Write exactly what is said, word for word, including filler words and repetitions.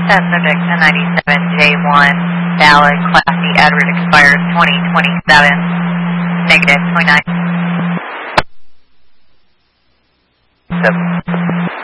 Test subject ten ninety-seven J one, valid, Class D Edward, expires twenty twenty-seven, negative twenty-nine. Seven.